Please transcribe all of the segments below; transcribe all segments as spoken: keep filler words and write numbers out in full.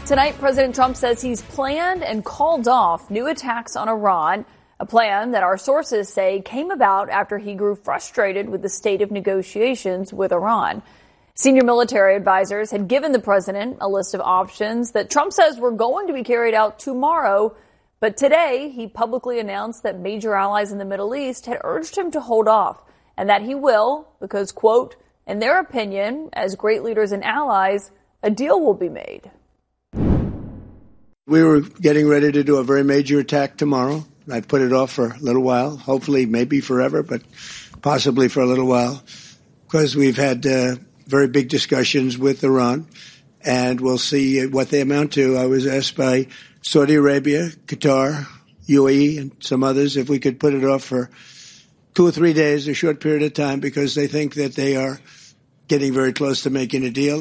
Tonight, President Trump says he's planned and called off new attacks on Iran, a plan that our sources say came about after he grew frustrated with the state of negotiations with Iran. Senior military advisors had given the president a list of options that Trump says were going to be carried out tomorrow. But today, he publicly announced that major allies in the Middle East had urged him to hold off and that he will because, quote, in their opinion, as great leaders and allies, a deal will be made. We were getting ready to do a very major attack tomorrow. I put it off for a little while, hopefully maybe forever, but possibly for a little while, because we've had uh, very big discussions with Iran, and we'll see what they amount to. I was asked by Saudi Arabia, Qatar, U A E, and some others if we could put it off for two or three days, a short period of time, because they think that they are getting very close to making a deal.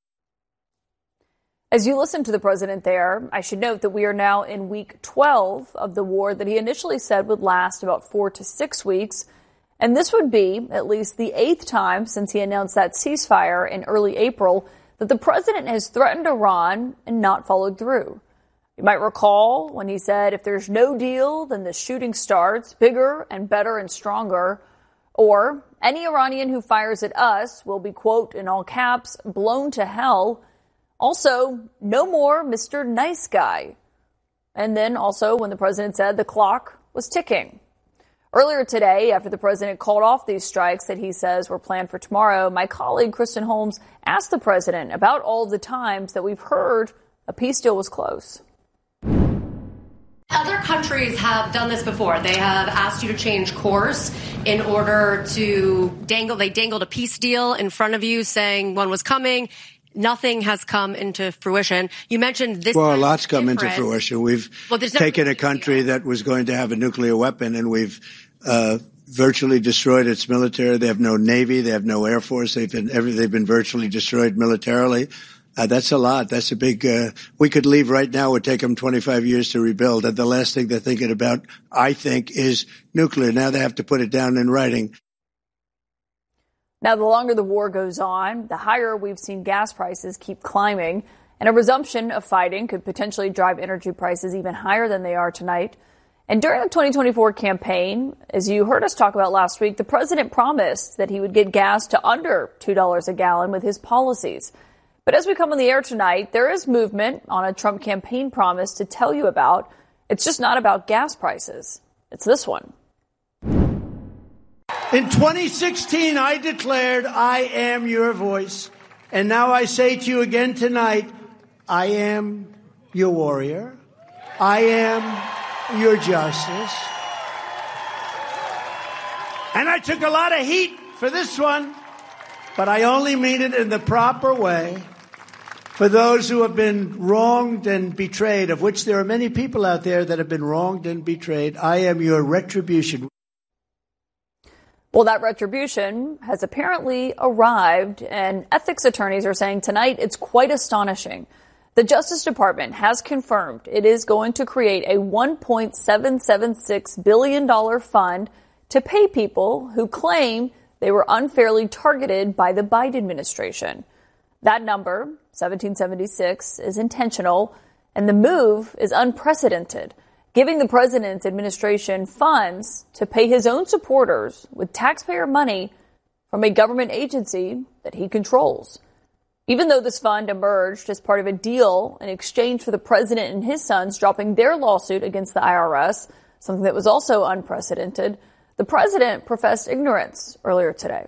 As you listen to the president there, I should note that we are now in week twelve of the war that he initially said would last about four to six weeks. And this would be at least the eighth time since he announced that ceasefire in early April that the president has threatened Iran and not followed through. You might recall when he said, if there's no deal, then the shooting starts bigger and better and stronger. Or any Iranian who fires at us will be, quote, in all caps, blown to hell. Also, no more Mister Nice Guy. And then also when the president said the clock was ticking. Earlier today, after the president called off these strikes that he says were planned for tomorrow, my colleague Kristen Holmes asked the president about all the times that we've heard a peace deal was close. Other countries have done this before. They have asked you to change course in order to dangle. They dangled a peace deal in front of you saying one was coming. Nothing has come into fruition. You mentioned this. Well, a lot's come into fruition. We've well, taken a country that was going to have a nuclear weapon, and we've uh, virtually destroyed its military. They have no navy. They have no air force. They've been every, they've been virtually destroyed militarily. Uh, that's a lot. That's a big. Uh, we could leave right now. It would take them twenty-five years to rebuild. And the last thing they're thinking about, I think, is nuclear. Now they have to put it down in writing. Now, the longer the war goes on, the higher we've seen gas prices keep climbing, and a resumption of fighting could potentially drive energy prices even higher than they are tonight. And during the twenty twenty-four campaign, as you heard us talk about last week, the president promised that he would get gas to under two dollars a gallon with his policies. But as we come on the air tonight, there is movement on a Trump campaign promise to tell you about. It's just not about gas prices. It's this one. In twenty sixteen, I declared, I am your voice. And now I say to you again tonight, I am your warrior. I am your justice. And I took a lot of heat for this one, but I only mean it in the proper way. For those who have been wronged and betrayed, of which there are many people out there that have been wronged and betrayed, I am your retribution. Well, that retribution has apparently arrived, and ethics attorneys are saying tonight it's quite astonishing. The Justice Department has confirmed it is going to create a one point seven seven six billion dollars fund to pay people who claim they were unfairly targeted by the Biden administration. That number, seventeen seventy-six, is intentional, and the move is unprecedented, giving the president's administration funds to pay his own supporters with taxpayer money from a government agency that he controls. Even though this fund emerged as part of a deal in exchange for the president and his sons dropping their lawsuit against the I R S, something that was also unprecedented, the president professed ignorance earlier today.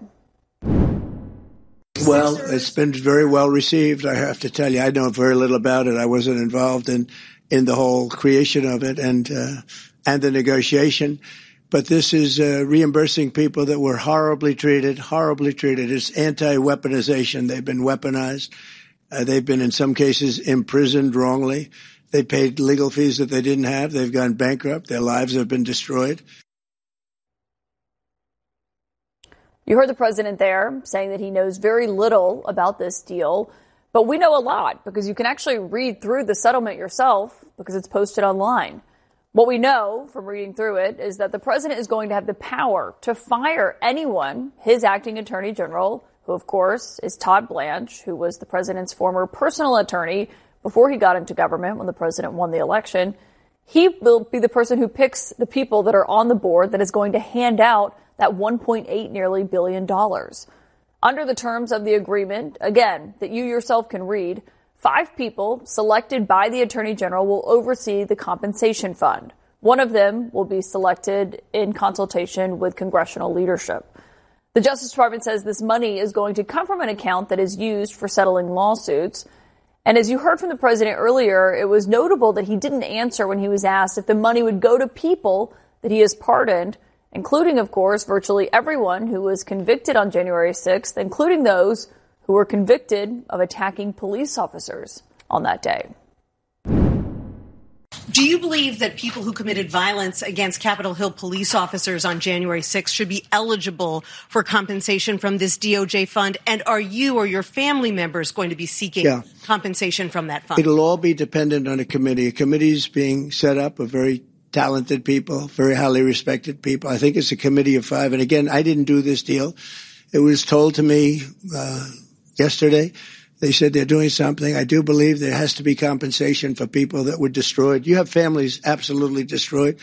Well, it's been very well received. I have to tell you, I know very little about it. I wasn't involved in in the whole creation of it and uh, and the negotiation. But this is uh, reimbursing people that were horribly treated, horribly treated. It's anti-weaponization. They've been weaponized. Uh, they've been, in some cases, imprisoned wrongly. They paid legal fees that they didn't have. They've gone bankrupt. Their lives have been destroyed. You heard the president there saying that he knows very little about this deal. But we know a lot because you can actually read through the settlement yourself because it's posted online. What we know from reading through it is that the president is going to have the power to fire anyone, his acting attorney general, who, of course, is Todd Blanche, who was the president's former personal attorney before he got into government when the president won the election. He will be the person who picks the people that are on the board that is going to hand out that one point eight nearly billion dollars. Under the terms of the agreement, again, that you yourself can read, five people selected by the Attorney General will oversee the compensation fund. One of them will be selected in consultation with congressional leadership. The Justice Department says this money is going to come from an account that is used for settling lawsuits. And as you heard from the president earlier, it was notable that he didn't answer when he was asked if the money would go to people that he has pardoned, including, of course, virtually everyone who was convicted on January sixth, including those who were convicted of attacking police officers on that day. Do you believe that people who committed violence against Capitol Hill police officers on January sixth should be eligible for compensation from this D O J fund? And are you or your family members going to be seeking yeah. compensation from that fund? It'll all be dependent on a committee. A committee is being set up of very talented people, very highly respected people. I think it's a committee of five. And again, I didn't do this deal. It was told to me uh, yesterday. They said they're doing something. I do believe there has to be compensation for people that were destroyed. You have families absolutely destroyed.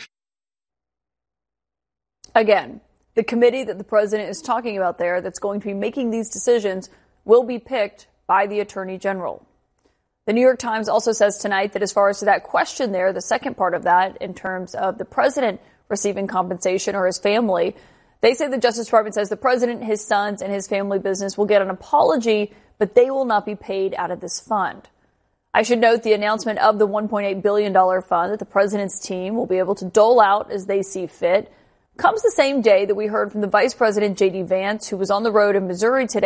Again, the committee that the president is talking about there that's going to be making these decisions will be picked by the Attorney General. The New York Times also says tonight that as far as to that question there, the second part of that in terms of the president receiving compensation or his family, they say the Justice Department says the president, his sons, and his family business will get an apology, but they will not be paid out of this fund. I should note the announcement of the one point eight billion dollars fund that the president's team will be able to dole out as they see fit comes the same day that we heard from the Vice President J D Vance, who was on the road in Missouri today.